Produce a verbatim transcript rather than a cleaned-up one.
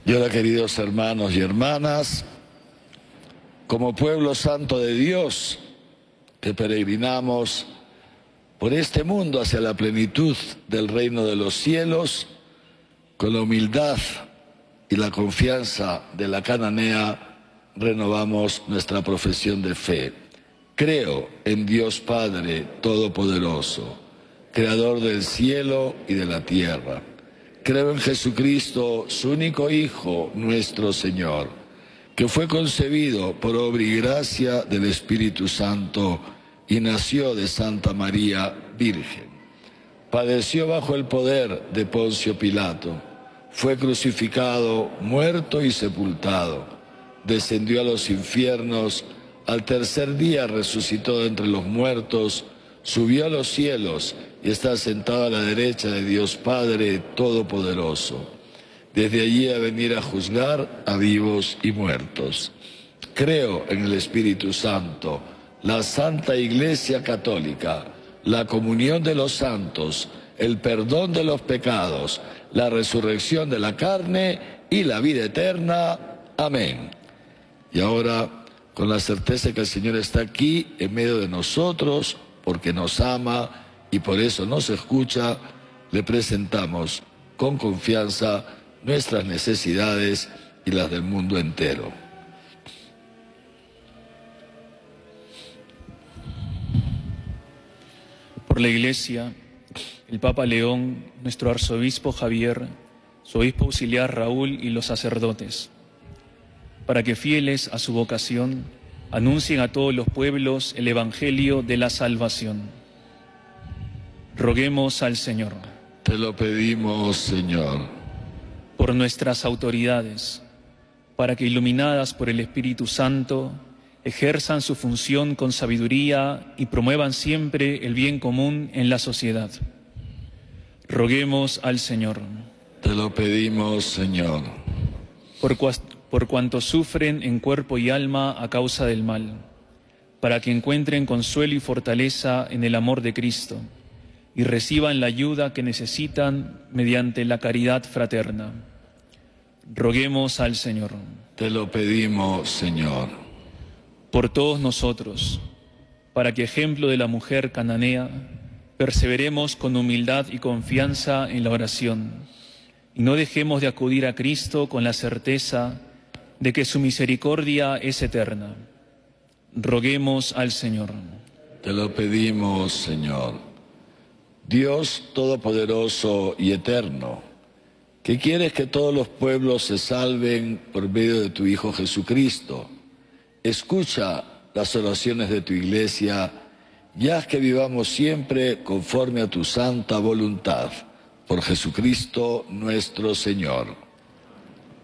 Y ahora, queridos hermanos y hermanas, como pueblo santo de Dios, que peregrinamos por este mundo hacia la plenitud del reino de los cielos, con la humildad y la confianza de la cananea, renovamos nuestra profesión de fe. Creo en Dios Padre Todopoderoso, Creador del cielo y de la tierra. Creo en Jesucristo, su único Hijo, nuestro Señor, que fue concebido por obra y gracia del Espíritu Santo y nació de Santa María Virgen. Padeció bajo el poder de Poncio Pilato, fue crucificado, muerto y sepultado, descendió a los infiernos, al tercer día resucitó de entre los muertos, subió a los cielos y está sentado a la derecha de Dios Padre Todopoderoso. Desde allí a venir a juzgar a vivos y muertos. Creo en el Espíritu Santo, la Santa Iglesia Católica, la comunión de los santos, el perdón de los pecados, la resurrección de la carne y la vida eterna. Amén. Y ahora, con la certeza que el Señor está aquí en medio de nosotros, porque nos ama y por eso nos escucha, le presentamos con confianza nuestras necesidades y las del mundo entero. Por la Iglesia, el Papa León, nuestro arzobispo Javier, su obispo auxiliar Raúl y los sacerdotes, para que fieles a su vocación anuncien a todos los pueblos el Evangelio de la salvación. Roguemos al Señor. Te lo pedimos, Señor. Por nuestras autoridades, para que, iluminadas por el Espíritu Santo, ejerzan su función con sabiduría y promuevan siempre el bien común en la sociedad. Roguemos al Señor. Te lo pedimos, Señor. Por, por cuantos sufren en cuerpo y alma a causa del mal, para que encuentren consuelo y fortaleza en el amor de Cristo y reciban la ayuda que necesitan mediante la caridad fraterna. Roguemos al Señor. Te lo pedimos, Señor. Por todos nosotros, para que, ejemplo de la mujer cananea, perseveremos con humildad y confianza en la oración y no dejemos de acudir a Cristo con la certeza de que su misericordia es eterna. Roguemos al Señor. Te lo pedimos, Señor. Dios Todopoderoso y Eterno, que quieres que todos los pueblos se salven por medio de tu Hijo Jesucristo, escucha las oraciones de tu Iglesia y haz que vivamos siempre conforme a tu santa voluntad. Por Jesucristo nuestro Señor.